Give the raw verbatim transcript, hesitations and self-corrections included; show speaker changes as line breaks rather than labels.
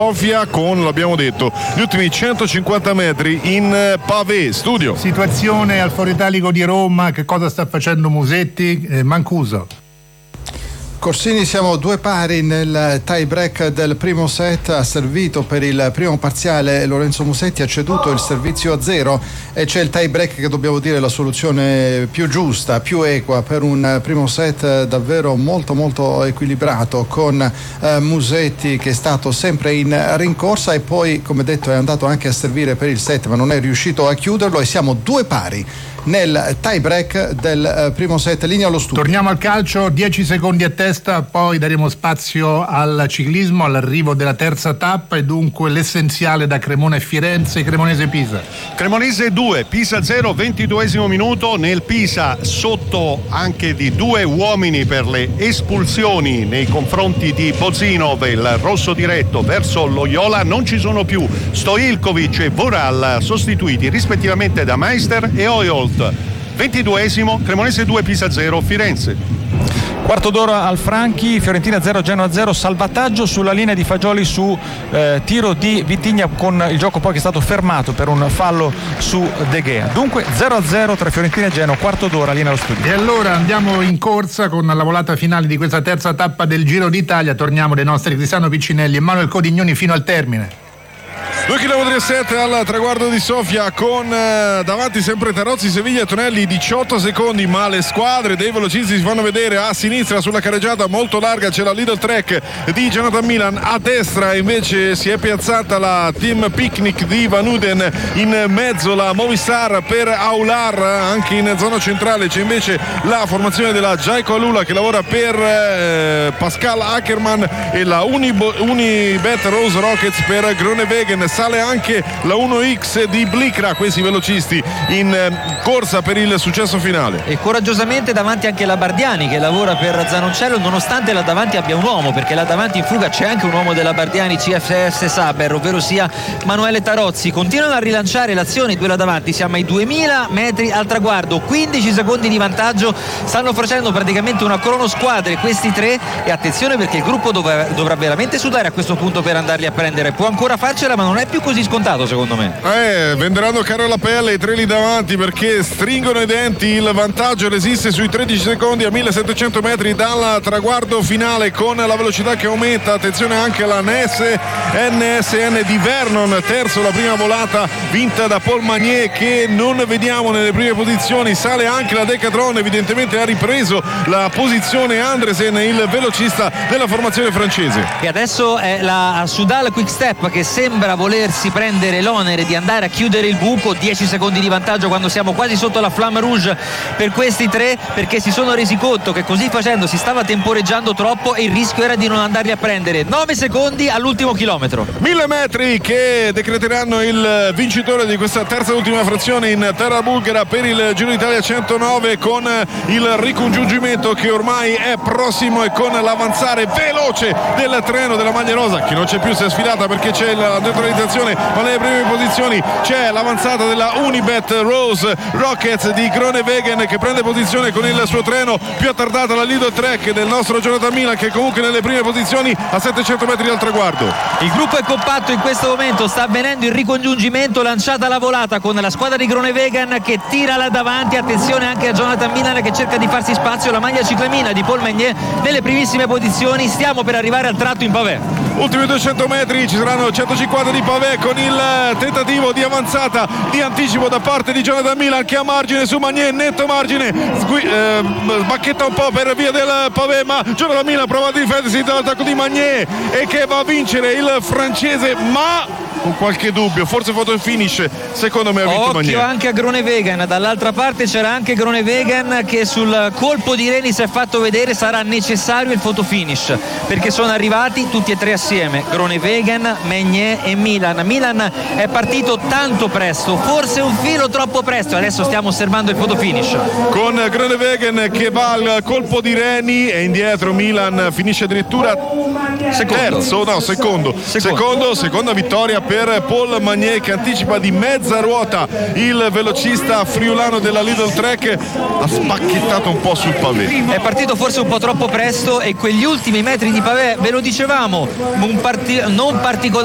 Sofia con, l'abbiamo detto, gli ultimi centocinquanta metri in pavé. Studio.
Situazione al Foro Italico di Roma, che cosa sta facendo Musetti? Eh, Mancuso.
Corsini, siamo due pari nel tie break del primo set. Ha servito per il primo parziale Lorenzo Musetti, ha ceduto il servizio a zero e c'è il tie break che dobbiamo dire è la soluzione più giusta, più equa per un primo set davvero molto molto equilibrato, con eh, Musetti che è stato sempre in rincorsa e poi, come detto, è andato anche a servire per il set ma non è riuscito a chiuderlo e siamo due pari nel tie break del uh, primo set. Linea allo studio.
Torniamo al calcio, dieci secondi a testa, poi daremo spazio al ciclismo, all'arrivo della terza tappa e dunque l'essenziale da Cremona e Firenze, Cremonese Pisa.
Cremonese due, Pisa zero, ventiduesimo minuto. Nel Pisa sotto anche di due uomini per le espulsioni nei confronti di Bozinov, il rosso diretto verso Loyola. Non ci sono più Stojilkovic e Voral, sostituiti rispettivamente da Meister e Oyolt. ventiduesimo, Cremonese due, Pisa zero, Firenze.
Quarto d'ora al Franchi, Fiorentina zero, Genoa zero, salvataggio sulla linea di Fagioli su eh, tiro di Vitigna, con il gioco poi che è stato fermato per un fallo su De Gea. Dunque zero a zero tra Fiorentina e Genoa, quarto d'ora, linea allo studio.
E allora andiamo in corsa con la volata finale di questa terza tappa del Giro d'Italia. Torniamo dai nostri Cristiano Piccinelli e Manuel Codignoni fino al termine.
due chilometri e sette al traguardo di Sofia, con eh, davanti sempre Tarozzi, Seviglia e Tonelli, diciotto secondi, ma le squadre dei velocisti si fanno vedere. A sinistra sulla carreggiata molto larga c'è la Lidl Trek di Jonathan Milan, a destra invece si è piazzata la Team Picnic di Van Uden, in mezzo la Movistar per Aular, anche in zona centrale c'è invece la formazione della Jayco Alula che lavora per eh, Pascal Ackermann e la Unibo, Unibet Rose Rockets per Groenewegen. Sale anche la uno X di Blikra, questi velocisti in eh, corsa per il successo finale.
E coraggiosamente davanti anche la Bardiani che lavora per Zanoncello, nonostante là davanti abbia un uomo, perché là davanti in fuga c'è anche un uomo della Bardiani, C F S Saber, ovvero sia Manuele Tarozzi. Continuano a rilanciare l'azione i due là davanti, siamo ai duemila metri al traguardo, quindici secondi di vantaggio, stanno facendo praticamente una cronosquadra questi tre, e attenzione perché il gruppo dovrà, dovrà veramente sudare a questo punto per andarli a prendere. Può ancora farcela, ma non è più così scontato secondo me.
Eh, venderanno caro la pelle i tre lì davanti, perché stringono i denti. Il vantaggio resiste sui tredici secondi a millesettecento metri dal traguardo finale, con la velocità che aumenta. Attenzione anche alla N S N di Vernon, terzo la prima volata vinta da Paul Magnier, che non vediamo nelle prime posizioni. Sale anche la Decathlon, evidentemente ha ripreso la posizione Andresen, il velocista della formazione francese.
E adesso è la Sudal Quick Step che sembra volersi prendere l'onere di andare a chiudere il buco. Dieci secondi di vantaggio quando siamo quasi sotto la Flamme Rouge per questi tre, perché si sono resi conto che così facendo si stava temporeggiando troppo e il rischio era di non andarli a prendere. Nove secondi all'ultimo chilometro.
Mille metri che decreteranno il vincitore di questa terza e ultima frazione in terra bulgara per il Giro d'Italia centonove, con il ricongiungimento che ormai è prossimo e con l'avanzare veloce del treno della maglia rosa, che non c'è più, si è sfilata perché c'è la neutralizzazione, ma nelle prime posizioni c'è l'avanzata della Unibet Rose Rockets di Groenewegen, che prende posizione con il suo treno. Più attardata la Lidl Trek del nostro Jonathan Milan, che comunque nelle prime posizioni a settecento metri dal traguardo.
Il gruppo è compatto in questo momento, sta avvenendo il ricongiungimento, lanciata la volata con la squadra di Groenewegen che tira là davanti. Attenzione anche a Jonathan Milan che cerca di farsi spazio, la maglia ciclamina di Paul Magnier nelle primissime posizioni. Stiamo per arrivare al tratto in pavé.
Ultimi duecento metri, ci saranno centocinquanta di pavé, con il tentativo di avanzata di anticipo da parte di Jonathan Milan, che ha margine su Magnier, netto margine, Sgui- eh, sbacchetta un po' per via del pavé, ma Jonathan Milan prova a difendersi dall'attacco di Magnier e che va a vincere il francese, ma con qualche dubbio, forse foto il finish, secondo me ha vinto
Occhio
Magnier.
anche a Groenewegen, dall'altra parte c'era anche Groenewegen che sul colpo di Reni si è fatto vedere. Sarà necessario il photo finish perché sono arrivati tutti e tre assieme, Groenewegen, Magnier e Milan. Milan è partito tanto presto, forse un filo troppo presto, adesso stiamo osservando il photo finish
con Groenewegen che va al colpo di Reni e indietro Milan finisce addirittura secondo. terzo, no secondo. secondo secondo seconda vittoria per Paul Magnier, che anticipa di mezza ruota il velocista friulano della Lidl Trek. Ha spacchettato un po' sul pavé,
è partito forse un po' troppo presto e quegli ultimi metri di pavé, ve lo dicevamo, un parti- non particolare